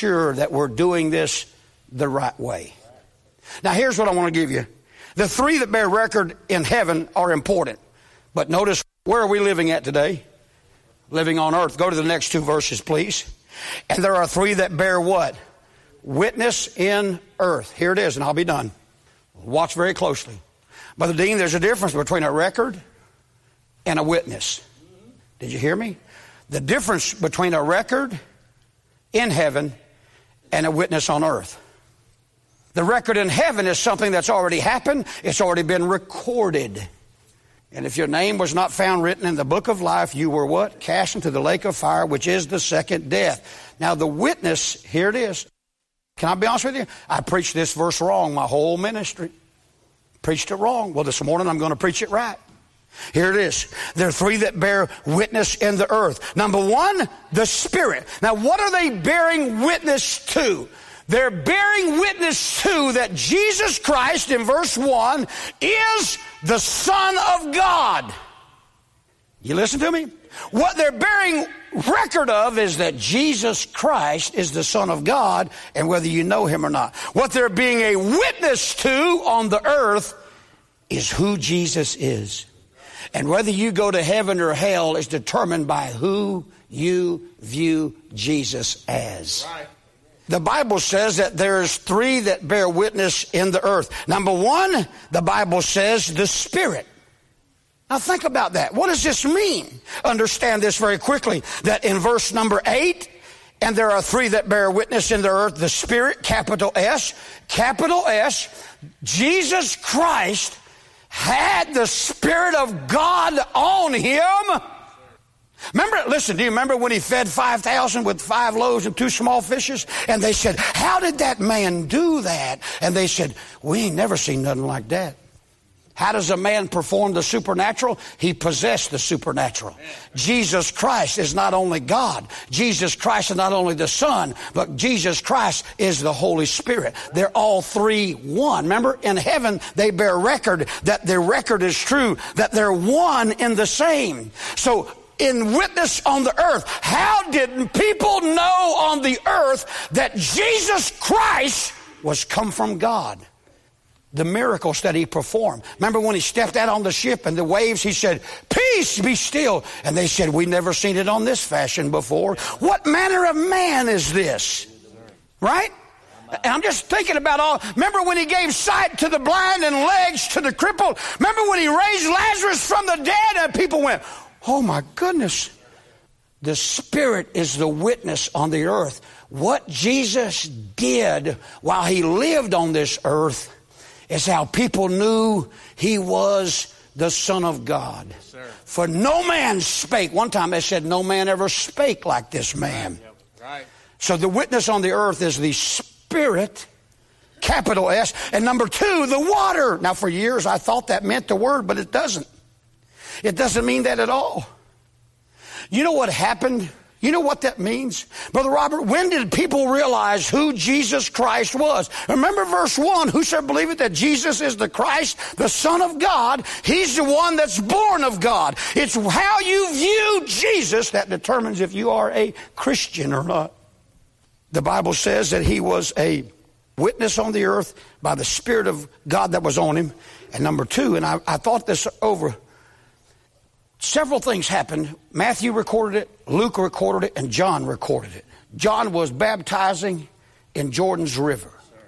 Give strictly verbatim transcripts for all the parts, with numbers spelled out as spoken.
sure that we're doing this the right way. Now here's what I want to give you. The three that bear record in heaven are important. But notice, where are we living at today? Living on earth. Go to the next two verses, please. And there are three that bear what? Witness in earth. Here it is, and I'll be done. Watch very closely. Brother Dean, there's a difference between a record and a witness. Did you hear me? The difference between a record in heaven and a witness on earth. The record in heaven is something that's already happened. It's already been recorded. And if your name was not found written in the book of life, you were what? Cast into the lake of fire, which is the second death. Now the witness, here it is. Can I be honest with you? I preached this verse wrong my whole ministry. Preached it wrong. Well, this morning I'm going to preach it right. Here it is. There are three that bear witness in the earth. Number one, the Spirit. Now what are they bearing witness to? They're bearing witness to that Jesus Christ, in verse one, is the Son of God. You listen to me? What they're bearing record of is that Jesus Christ is the Son of God, and whether you know Him or not. What they're being a witness to on the earth is who Jesus is. And whether you go to heaven or hell is determined by who you view Jesus as. Right. The Bible says that there's three that bear witness in the earth. Number one, the Bible says the Spirit. Now think about that. What does this mean? Understand this very quickly. That in verse number eight, and there are three that bear witness in the earth, the Spirit, capital S, capital S, Jesus Christ had the Spirit of God on Him. Remember, listen, do you remember when He fed five thousand with five loaves and two small fishes? And they said, how did that man do that? And they said, we ain't never seen nothing like that. How does a man perform the supernatural? He possessed the supernatural. Jesus Christ is not only God. Jesus Christ is not only the Son, but Jesus Christ is the Holy Spirit. They're all three one. Remember, in heaven, they bear record that their record is true, that they're one in the same. So, in witness on the earth, how did people know on the earth that Jesus Christ was come from God? The miracles that He performed. Remember when He stepped out on the ship and the waves, He said, peace, be still. And they said, we've never seen it on this fashion before. What manner of man is this? Right? And I'm just thinking about all, remember when He gave sight to the blind and legs to the crippled? Remember when He raised Lazarus from the dead and people went, oh my goodness. The Spirit is the witness on the earth. What Jesus did while He lived on this earth is how people knew He was the Son of God. Yes, for no man spake. One time they said no man ever spake like this man. Yep. Right. So the witness on the earth is the Spirit, capital S. And number two, the water. Now for years I thought that meant the Word, but it doesn't. It doesn't mean that at all. You know what happened? You know what that means? Brother Robert, when did people realize who Jesus Christ was? Remember verse one, who shall believe it that Jesus is the Christ, the Son of God? He's the one that's born of God. It's how you view Jesus that determines if you are a Christian or not. The Bible says that He was a witness on the earth by the Spirit of God that was on Him. And number two, and I, I thought this over, several things happened. Matthew recorded it, Luke recorded it, and John recorded it. John was baptizing in Jordan's River.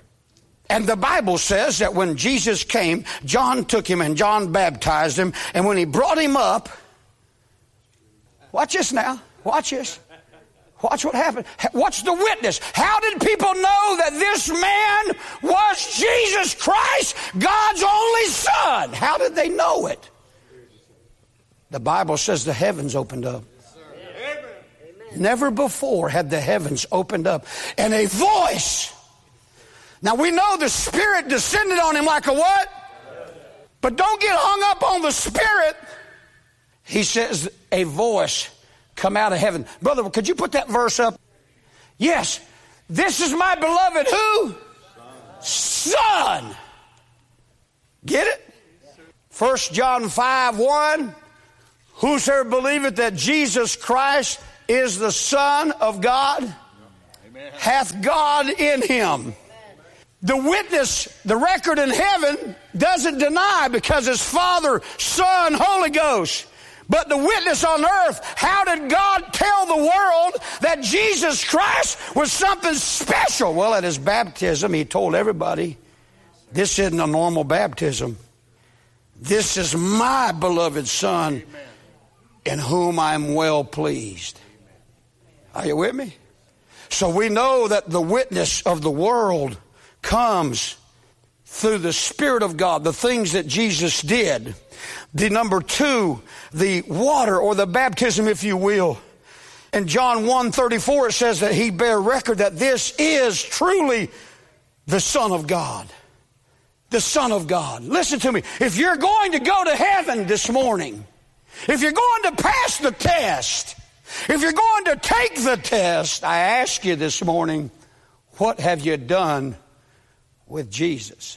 And the Bible says that when Jesus came, John took Him and John baptized Him. And when He brought Him up, watch this now, watch this. Watch what happened. Watch the witness. How did people know that this man was Jesus Christ, God's only Son? How did they know it? The Bible says the heavens opened up. Yes, never before had the heavens opened up. And a voice. Now we know the Spirit descended on Him like a what? But don't get hung up on the Spirit. He says a voice come out of heaven. Brother, could you put that verse up? Yes. This is my beloved who? Son. Son. Get it? First John five one. Whosoever believeth that Jesus Christ is the Son of God. Amen. Hath God in him. The witness, the record in heaven doesn't deny because it's Father, Son, Holy Ghost. But the witness on earth, how did God tell the world that Jesus Christ was something special? Well, at his baptism, he told everybody, this isn't a normal baptism. This is my beloved Son, in whom I'm well pleased. Are you with me? So we know that the witness of the world comes through the Spirit of God, the things that Jesus did. The number two, the water or the baptism, if you will. In John one thirty-four, it says that he bare record that this is truly the Son of God. The Son of God. Listen to me. If you're going to go to heaven this morning, if you're going to pass the test, if you're going to take the test, I ask you this morning, what have you done with Jesus?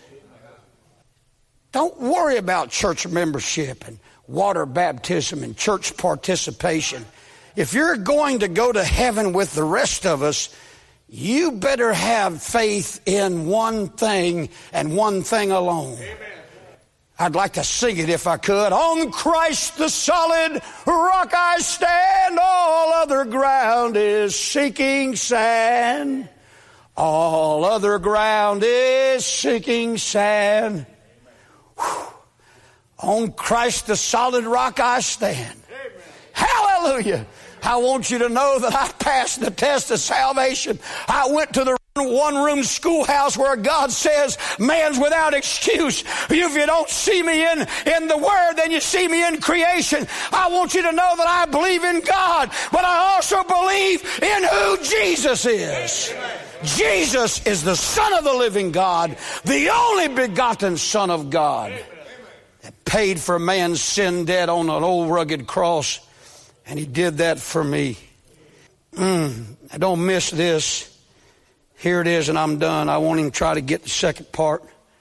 Don't worry about church membership and water baptism and church participation. If you're going to go to heaven with the rest of us, you better have faith in one thing and one thing alone. Amen. I'd like to sing it if I could. On Christ the solid rock I stand, all other ground is sinking sand. All other ground is sinking sand. Whew. On Christ the solid rock I stand. Amen. Hallelujah. I want you to know that I passed the test of salvation. I went to the one-room schoolhouse where God says man's without excuse. If you don't see me in, in the Word, then you see me in creation. I want you to know that I believe in God, but I also believe in who Jesus is. Amen. Jesus is the Son of the living God, the only begotten Son of God, that paid for man's sin debt on an old rugged cross, and he did that for me. Mm, I don't miss this. Here it is, and I'm done. I won't even try to get the second part.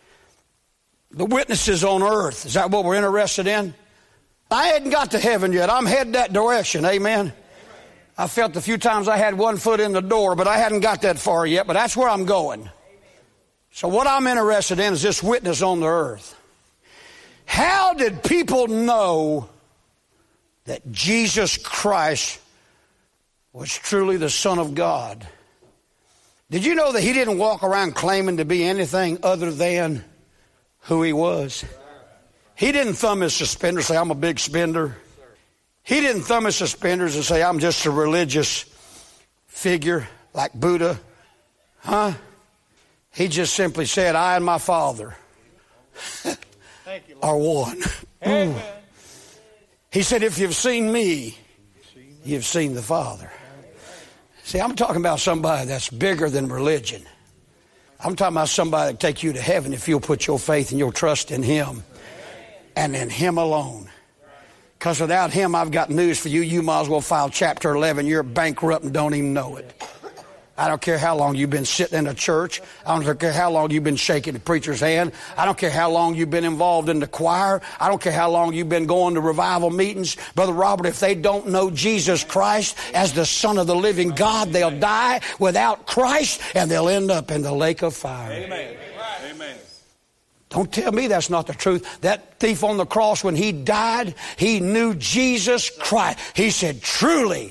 The witnesses on earth. Is that what we're interested in? I hadn't got to heaven yet. I'm headed that direction. Amen. I felt a few times I had one foot in the door, but I hadn't got that far yet. But that's where I'm going. So what I'm interested in is this witness on the earth. How did people know that Jesus Christ was truly the Son of God? Did you know that he didn't walk around claiming to be anything other than who he was? He didn't thumb his suspenders and say, I'm a big spender. He didn't thumb his suspenders and say, I'm just a religious figure like Buddha. Huh? He just simply said, I and my Father Thank you, are one. Amen. He said, if you've seen me, you've seen the Father. See, I'm talking about somebody that's bigger than religion. I'm talking about somebody that will take you to heaven if you'll put your faith and your trust in him and in him alone. Because without him, I've got news for you. You might as well file chapter eleven. You're bankrupt and don't even know it. I don't care how long you've been sitting in a church. I don't care how long you've been shaking the preacher's hand. I don't care how long you've been involved in the choir. I don't care how long you've been going to revival meetings. Brother Robert, if they don't know Jesus Christ as the Son of the living God, they'll die without Christ and they'll end up in the lake of fire. Amen. Amen. Don't tell me that's not the truth. That thief on the cross, when he died, he knew Jesus Christ. He said, truly,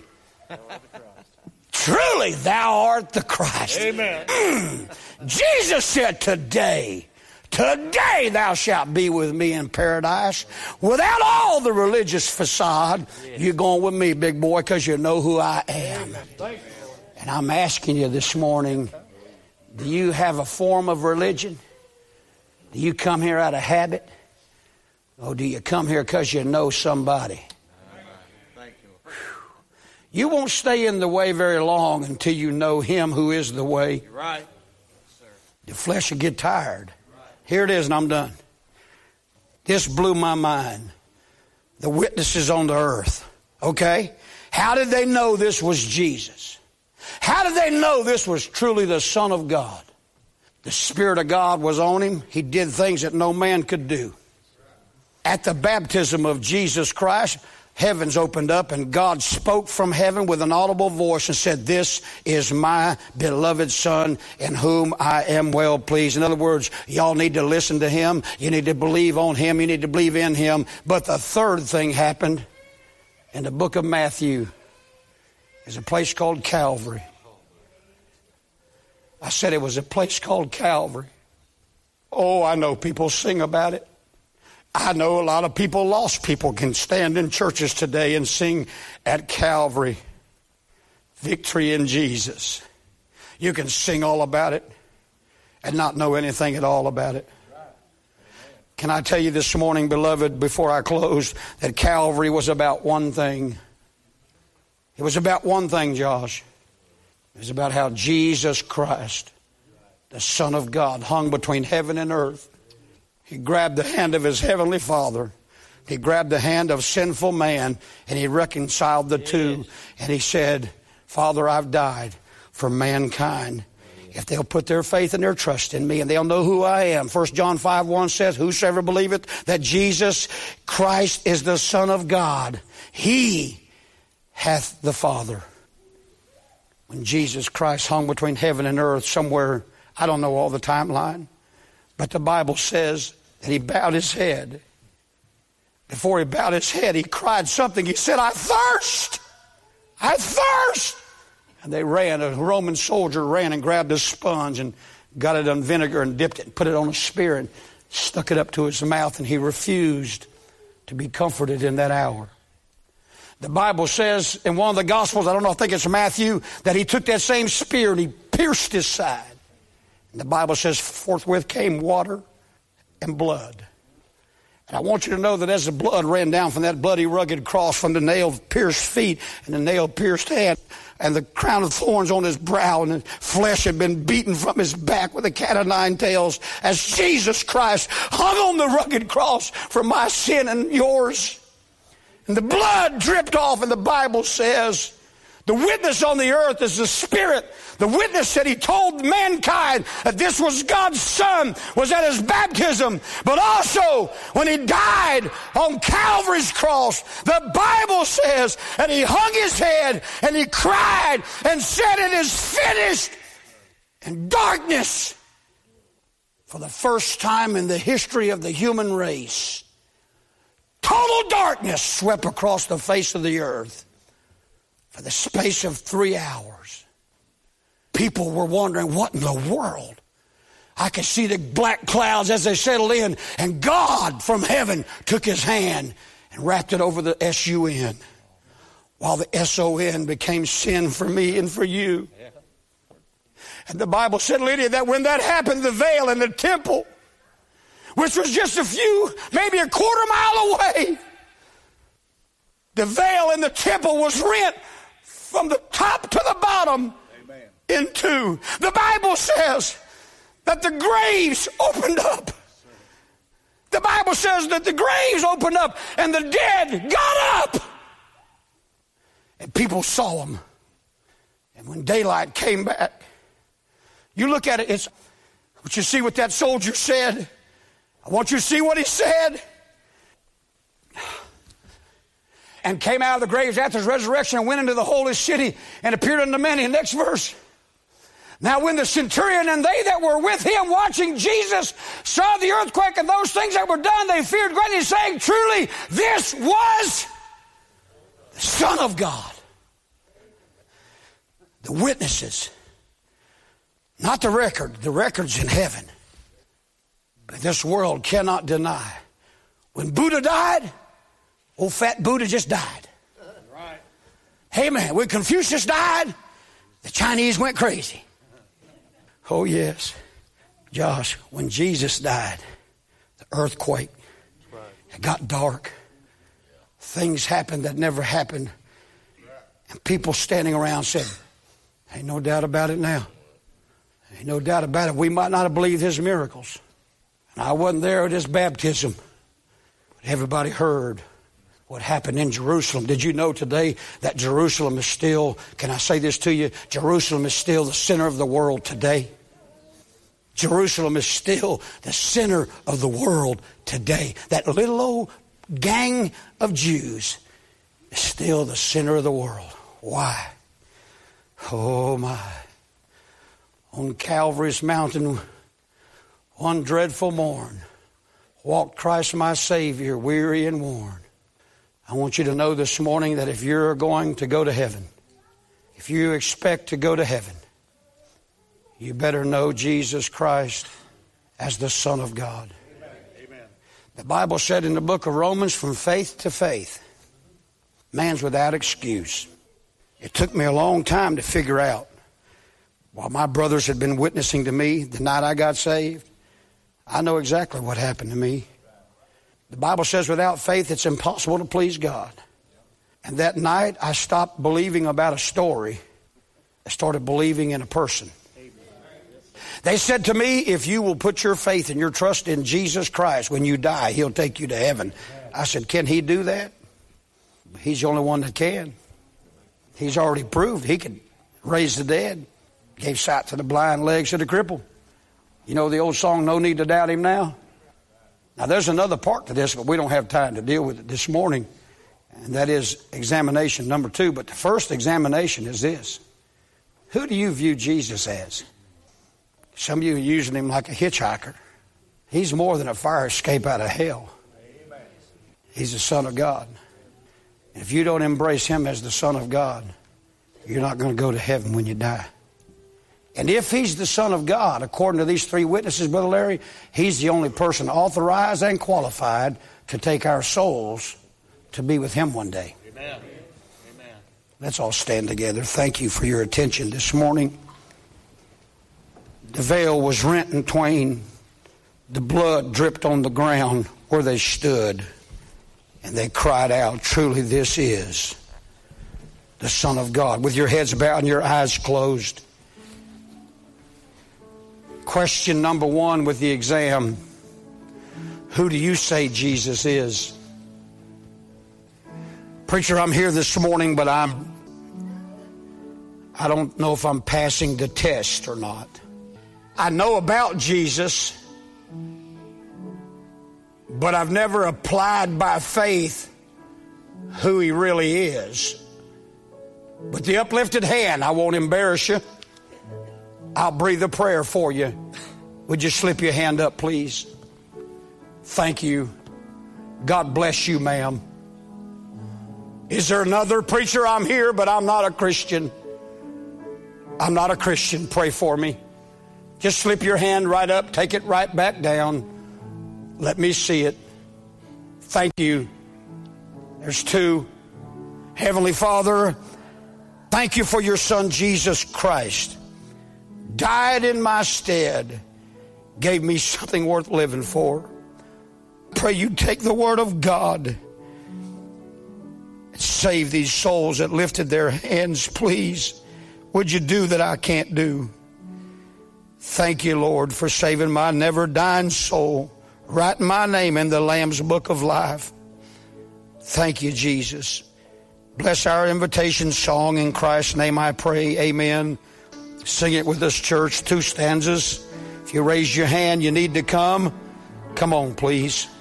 truly, thou art the Christ. Amen. Mm. Jesus said, today, today thou shalt be with me in paradise. Without all the religious facade, you're going with me, big boy, because you know who I am. And I'm asking you this morning, do you have a form of religion? Do you come here out of habit? Or do you come here because you know somebody? You won't stay in the way very long until you know him who is the way. You're right. The flesh will get tired. Here it is, and I'm done. This blew my mind. The witnesses on the earth. Okay? How did they know this was Jesus? How did they know this was truly the Son of God? The Spirit of God was on him. He did things that no man could do. At the baptism of Jesus Christ, heavens opened up and God spoke from heaven with an audible voice and said, "This is my beloved Son in whom I am well pleased." In other words, y'all need to listen to Him. You need to believe on Him. You need to believe in Him. But the third thing happened in the book of Matthew. There's a place called Calvary. I said it was a place called Calvary. Oh, I know people sing about it. I know a lot of people, lost people, can stand in churches today and sing at Calvary, victory in Jesus. You can sing all about it and not know anything at all about it. Can I tell you this morning, beloved, before I close, that Calvary was about one thing. It was about one thing, Josh. It was about how Jesus Christ, the Son of God, hung between heaven and earth. He grabbed the hand of His Heavenly Father. He grabbed the hand of sinful man, and He reconciled the two. And He said, "Father, I've died for mankind. If they'll put their faith and their trust in me, and they'll know who I am." First John five one says, "Whosoever believeth that Jesus Christ is the Son of God, he hath the Father." When Jesus Christ hung between heaven and earth somewhere, I don't know all the timeline, but the Bible says that He bowed His head. Before He bowed His head, He cried something. He said, "I thirst! I thirst!" And they ran. A Roman soldier ran and grabbed a sponge and got it in vinegar and dipped it and put it on a spear and stuck it up to his mouth, and he refused to be comforted in that hour. The Bible says in one of the Gospels, I don't know, I think it's Matthew, that he took that same spear and he pierced his side. And the Bible says forthwith came water and blood. And I want you to know that as the blood ran down from that bloody rugged cross, from the nail-pierced feet and the nail-pierced hand and the crown of thorns on his brow, and the flesh had been beaten from his back with a cat of nine tails, as Jesus Christ hung on the rugged cross for my sin and yours. And the blood dripped off, and the Bible says the witness on the earth is the Spirit. The witness that He told mankind that this was God's Son was at His baptism. But also, when He died on Calvary's cross, the Bible says that He hung His head and He cried and said, "It is finished." And darkness, for the first time in the history of the human race, total darkness swept across the face of the earth. For the space of three hours, people were wondering, what in the world? I could see the black clouds as they settled in, and God from heaven took His hand and wrapped it over the S U N, while the S O N became sin for me and for you. And the Bible said, Lydia, that when that happened, the veil in the temple, which was just a few, maybe a quarter mile away, the veil in the temple was rent from the top to the bottom. Amen. In two. The Bible says that the graves opened up. The Bible says that the graves opened up and the dead got up. And people saw them. And when daylight came back, you look at it, it's what you see what that soldier said. I want you to see what he said. And came out of the graves after His resurrection and went into the holy city and appeared unto many. Next verse. Now when the centurion and they that were with him watching Jesus saw the earthquake and those things that were done, they feared greatly, saying, "Truly this was the Son of God." The witnesses, not the record. The record's in heaven. But this world cannot deny. When Buddha died, old fat Buddha just died. Right. Hey man, when Confucius died, the Chinese went crazy. Oh yes. Josh, when Jesus died, the earthquake, right. It got dark. Yeah. Things happened that never happened. And people standing around said, ain't no doubt about it now. Ain't no doubt about it. We might not have believed His miracles. And I wasn't there at His baptism. But everybody heard what happened in Jerusalem. Did you know today that Jerusalem is still, can I say this to you? Jerusalem is still the center of the world today. Jerusalem is still the center of the world today. That little old gang of Jews is still the center of the world. Why? Oh my. On Calvary's mountain, one dreadful morn, walked Christ my Savior, weary and worn. I want you to know this morning that if you're going to go to heaven, if you expect to go to heaven, you better know Jesus Christ as the Son of God. Amen. The Bible said in the book of Romans, from faith to faith, man's without excuse. It took me a long time to figure out. While my brothers had been witnessing to me the night I got saved, I know exactly what happened to me. The Bible says without faith it's impossible to please God. And that night I stopped believing about a story. I started believing in a person. They said to me, if you will put your faith and your trust in Jesus Christ, when you die, He'll take you to heaven. I said, can He do that? He's the only one that can. He's already proved He could raise the dead. Gave sight to the blind, legs to the crippled. You know the old song, no need to doubt Him now? Now there's another part to this, but we don't have time to deal with it this morning. And that is examination number two. But the first examination is this. Who do you view Jesus as? Some of you are using Him like a hitchhiker. He's more than a fire escape out of hell. He's the Son of God. If you don't embrace Him as the Son of God, you're not going to go to heaven when you die. And if He's the Son of God, according to these three witnesses, Brother Larry, He's the only person authorized and qualified to take our souls to be with Him one day. Amen. Amen. Let's all stand together. Thank you for your attention this morning. The veil was rent in twain. The blood dripped on the ground where they stood. And they cried out, truly this is the Son of God. With your heads bowed and your eyes closed. Question number one with the exam. Who do you say Jesus is? Preacher, I'm here this morning, but I'm, I don't know if I'm passing the test or not. I know about Jesus, but I've never applied by faith who He really is. With the uplifted hand, I won't embarrass you. I'll breathe a prayer for you. Would you slip your hand up, please? Thank you. God bless you, ma'am. Is there another preacher? I'm here, but I'm not a Christian. I'm not a Christian. Pray for me. Just slip your hand right up. Take it right back down. Let me see it. Thank you. There's two. Heavenly Father, thank you for your Son, Jesus Christ. Died in my stead, gave me something worth living for. Pray you take the Word of God and save these souls that lifted their hands, please. Would you do that I can't do? Thank you, Lord, for saving my never dying soul, writing my name in the Lamb's book of life. Thank you, Jesus. Bless our invitation song. In Christ's name I pray, amen. Sing it with us, church, two stanzas. If you raise your hand, you need to come. Come on, please.